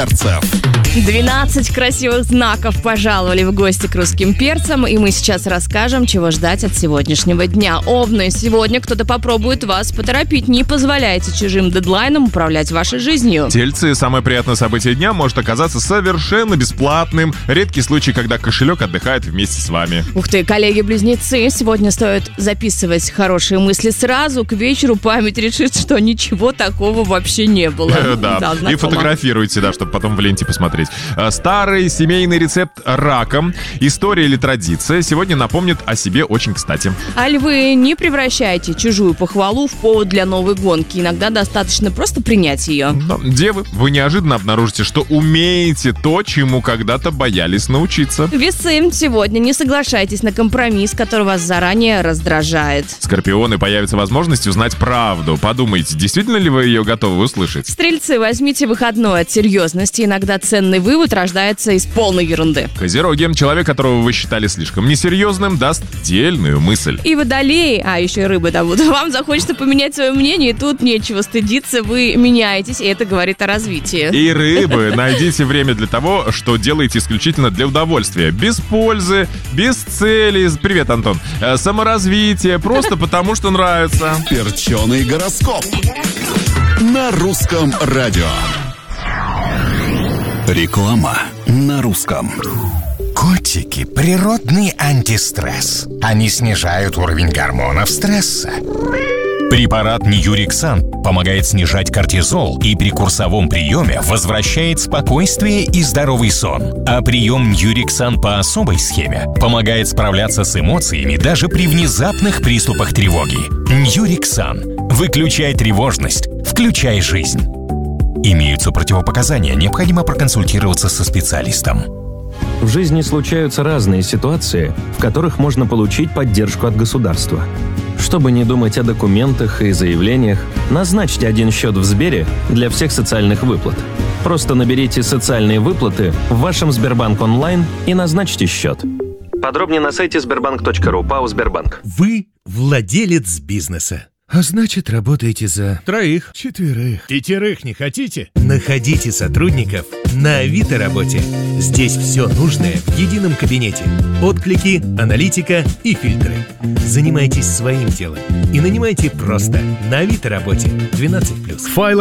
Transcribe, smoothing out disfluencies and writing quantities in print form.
перцев. 12 красивых знаков пожаловали в гости к русским перцам, и мы сейчас расскажем, чего ждать от сегодняшнего дня. Овны, сегодня кто-то попробует вас поторопить. Не позволяйте чужим дедлайнам управлять вашей жизнью. Тельцы, самое приятное событие дня может оказаться совершенно бесплатным. Редкий случай, когда кошелек отдыхает вместе с вами. Ух ты, коллеги-близнецы, сегодня стоит записывать хорошие мысли сразу. К вечеру память решит, что ничего такого вообще не было. Да, и фотографируйте, да, чтобы потом в ленте посмотреть. Старый семейный рецепт раком, история или традиция сегодня напомнит о себе очень кстати. А львы, не превращайте чужую похвалу в повод для новой гонки. Иногда достаточно просто принять ее. Девы, вы неожиданно обнаружите, что умеете то, чему когда-то боялись научиться. Весы, сегодня не соглашайтесь на компромисс, который вас заранее раздражает. Скорпионы, появится возможность узнать правду. Подумайте, действительно ли вы ее готовы услышать? Стрельцы, возьмите выходной от серьезности. Иногда ценный вывод рождается из полной ерунды. Козероги, человек, которого вы считали слишком несерьезным, даст дельную мысль. И водолеи, а еще и рыбы да будут. Вам захочется поменять свое мнение, и тут нечего стыдиться, вы меняетесь, и это говорит о развитии. И рыбы, найдите время для того, что делаете исключительно для удовольствия. Без пользы, без цели. Привет, Антон. Саморазвитие, просто потому что нравится. Перченый гороскоп на русском радио. Реклама на русском. Котики – природный антистресс. Они снижают уровень гормонов стресса. Препарат Ньюриксан помогает снижать кортизол и при курсовом приеме возвращает спокойствие и здоровый сон. А прием Ньюриксан по особой схеме помогает справляться с эмоциями даже при внезапных приступах тревоги. Ньюриксан. Выключай тревожность, включай жизнь. Имеются противопоказания, необходимо проконсультироваться со специалистом. В жизни случаются разные ситуации, в которых можно получить поддержку от государства. Чтобы не думать о документах и заявлениях, назначьте один счет в Сбере для всех социальных выплат. Просто наберите «Социальные выплаты» в вашем Сбербанк онлайн и назначьте счет. Подробнее на сайте sberbank.ru, ПАО «Сбербанк». Вы владелец бизнеса. А значит, работаете за 3, 4, 5 не хотите? Находите сотрудников на Авито работе. Здесь все нужное в едином кабинете. Отклики, аналитика и фильтры. Занимайтесь своим делом и нанимайте просто на Авито работе 12+. Файл